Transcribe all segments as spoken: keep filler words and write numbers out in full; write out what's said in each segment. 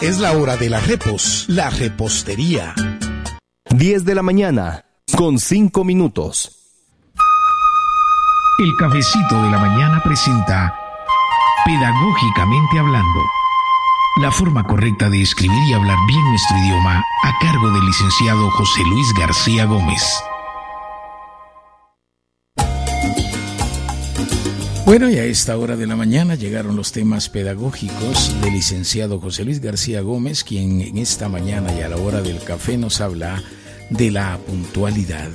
Es la hora de las repos, la repostería. diez de la mañana, con cinco minutos. El cafecito de la mañana presenta Pedagógicamente Hablando, la forma correcta de escribir y hablar bien nuestro idioma, a cargo del licenciado José Luis García Gómez. Bueno, y a esta hora de la mañana llegaron los temas pedagógicos del licenciado José Luis García Gómez, quien en esta mañana y a la hora del café nos habla de la puntualidad.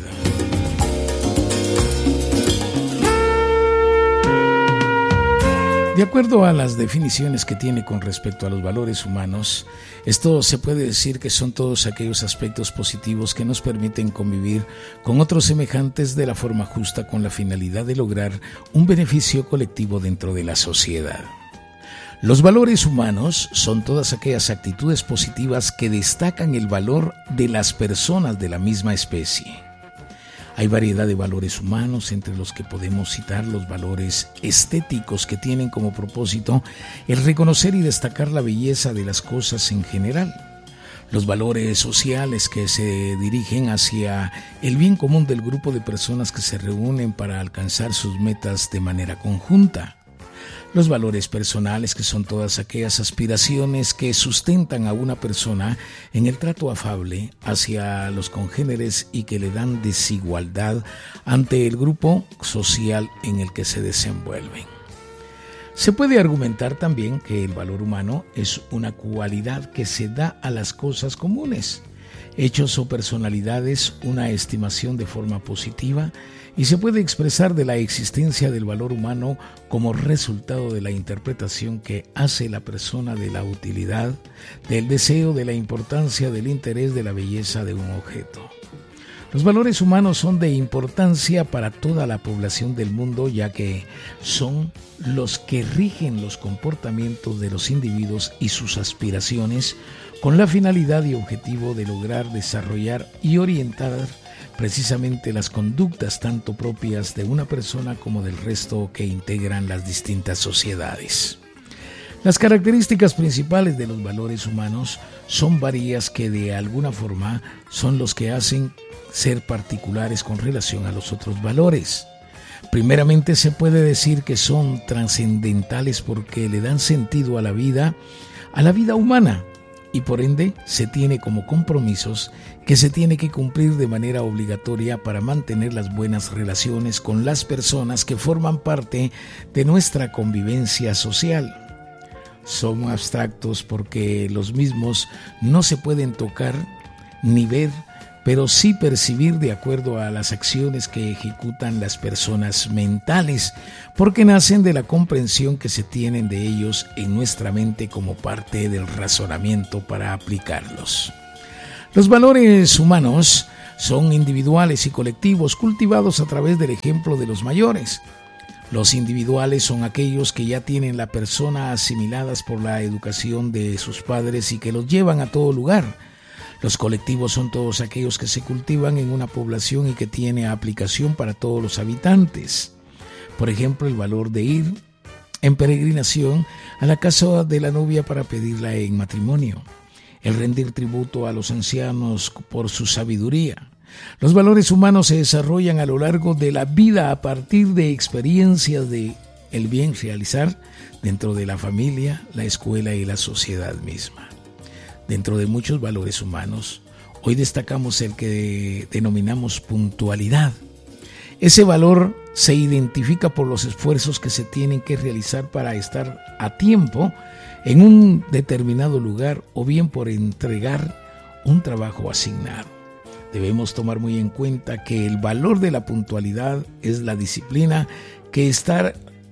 De acuerdo a las definiciones que tiene con respecto a los valores humanos, esto se puede decir que son todos aquellos aspectos positivos que nos permiten convivir con otros semejantes de la forma justa con la finalidad de lograr un beneficio colectivo dentro de la sociedad. Los valores humanos son todas aquellas actitudes positivas que destacan el valor de las personas de la misma especie. Hay variedad de valores humanos, entre los que podemos citar los valores estéticos, que tienen como propósito el reconocer y destacar la belleza de las cosas en general. Los valores sociales, que se dirigen hacia el bien común del grupo de personas que se reúnen para alcanzar sus metas de manera conjunta. Los valores personales, que son todas aquellas aspiraciones que sustentan a una persona en el trato afable hacia los congéneres y que le dan desigualdad ante el grupo social en el que se desenvuelven. Se puede argumentar también que el valor humano es una cualidad que se da a las cosas comunes, hechos o personalidades, una estimación de forma positiva, y se puede expresar de la existencia del valor humano como resultado de la interpretación que hace la persona de la utilidad, del deseo, de la importancia, del interés, de la belleza de un objeto. Los valores humanos son de importancia para toda la población del mundo, ya que son los que rigen los comportamientos de los individuos y sus aspiraciones, con la finalidad y objetivo de lograr desarrollar y orientar precisamente las conductas tanto propias de una persona como del resto que integran las distintas sociedades. Las características principales de los valores humanos son varias que de alguna forma son los que hacen ser particulares con relación a los otros valores. Primeramente, se puede decir que son trascendentales porque le dan sentido a la vida, a la vida humana, y por ende se tiene como compromisos que se tiene que cumplir de manera obligatoria para mantener las buenas relaciones con las personas que forman parte de nuestra convivencia social. Son abstractos porque los mismos no se pueden tocar ni ver, pero sí percibir de acuerdo a las acciones que ejecutan las personas mentales, porque nacen de la comprensión que se tienen de ellos en nuestra mente como parte del razonamiento para aplicarlos. Los valores humanos son individuales y colectivos, cultivados a través del ejemplo de los mayores. Los individuales son aquellos que ya tienen la persona asimiladas por la educación de sus padres y que los llevan a todo lugar. Los colectivos son todos aquellos que se cultivan en una población y que tiene aplicación para todos los habitantes. Por ejemplo, el valor de ir en peregrinación a la casa de la novia para pedirla en matrimonio, el rendir tributo a los ancianos por su sabiduría. Los valores humanos se desarrollan a lo largo de la vida a partir de experiencias de el bien realizar dentro de la familia, la escuela y la sociedad misma. Dentro de muchos valores humanos, hoy destacamos el que denominamos puntualidad. Ese valor se identifica por los esfuerzos que se tienen que realizar para estar a tiempo en un determinado lugar o bien por entregar un trabajo asignado. Debemos tomar muy en cuenta que el valor de la puntualidad es la disciplina que estar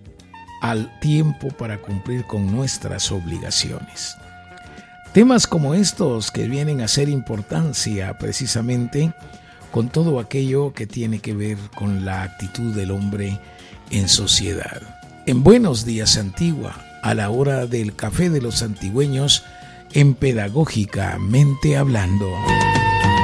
al tiempo para cumplir con nuestras obligaciones. Temas como estos que vienen a ser importancia precisamente con todo aquello que tiene que ver con la actitud del hombre en sociedad. En Buenos Días Antigua, a la hora del café de los antigüeños, en Pedagógicamente Hablando.